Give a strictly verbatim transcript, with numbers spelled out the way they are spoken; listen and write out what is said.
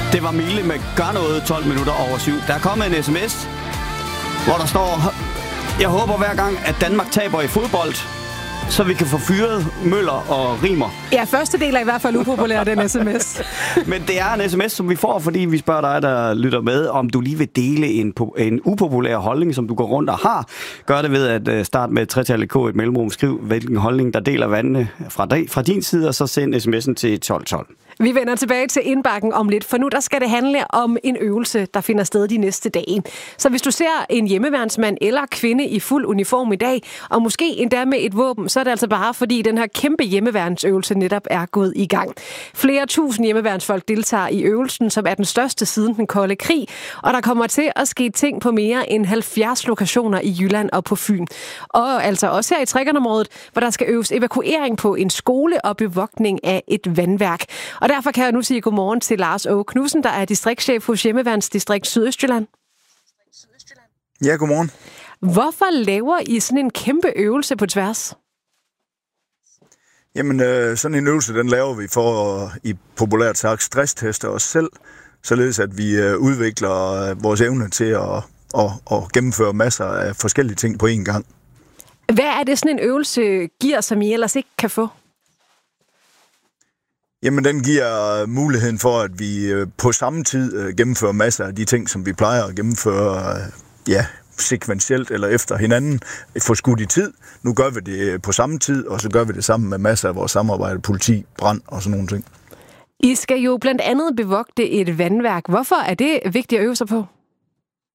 Det var Mille med Gør noget tolv minutter over syv. Der er kommet en sms, hvor der står: Jeg håber hver gang, at Danmark taber i fodbold, så vi kan få fyret Møller og Rimer. Ja, første del er i hvert fald upopulær, den sms. Men det er en sms, som vi får, fordi vi spørger dig, der lytter med, om du lige vil dele en, en upopulær holdning, som du går rundt og har. Gør det ved at starte med tretallet K et mellemrum. Skriv, hvilken holdning, der deler vandene fra, dig, fra din side, og så send sms'en til tolv tolv. Vi vender tilbage til indbakken om lidt, for nu der skal det handle om en øvelse, der finder sted de næste dage. Så hvis du ser en hjemmeværnsmand eller kvinde i fuld uniform i dag, og måske endda med et våben, så er det altså bare fordi den her kæmpe hjemmeværnsøvelse netop er gået i gang. Flere tusind hjemmeværnsfolk deltager i øvelsen, som er den største siden den kolde krig, og der kommer til at ske ting på mere end halvfjerds lokationer i Jylland og på Fyn. Og altså også her i Trækkernområdet, hvor der skal øves evakuering på en skole og bevogtning af et vandværk. Og derfor kan jeg nu sige godmorgen til Lars Åge Knudsen, der er distriktschef hos Hjemmeværnsdistrikt Sydøstjylland. Ja, godmorgen. Hvorfor laver I sådan en kæmpe øvelse på tværs? Jamen, øh, sådan en øvelse, den laver vi for at, i populært sagt, stressteste os selv, således at vi øh, udvikler øh, vores evne til at, at, at gennemføre masser af forskellige ting på én gang. Hvad er det, sådan en øvelse giver, som I ellers ikke kan få? Jamen, den giver muligheden for, at vi på samme tid gennemfører masser af de ting, som vi plejer at gennemføre, ja, sekventielt eller efter hinanden, for skudt i tid. Nu gør vi det på samme tid, og så gør vi det sammen med masser af vores samarbejde, politi, brand og sådan nogle ting. I skal jo blandt andet bevogte et vandværk. Hvorfor er det vigtigt at øve sig på?